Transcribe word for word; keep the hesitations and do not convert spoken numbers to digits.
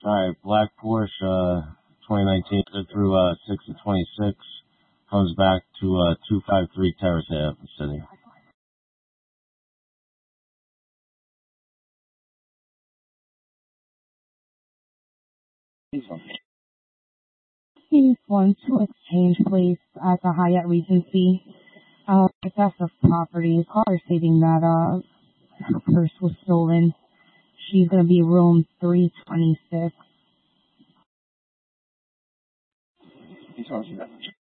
All right, black Porsche, uh, twenty nineteen through uh, six of twenty-six, comes back to uh, two five three Terrace Ave, City. Please one to exchange place at the Hyatt Regency. Uh, possessive property. Call her stating that uh, her purse was stolen. She's going to be room three twenty-six. He told you that.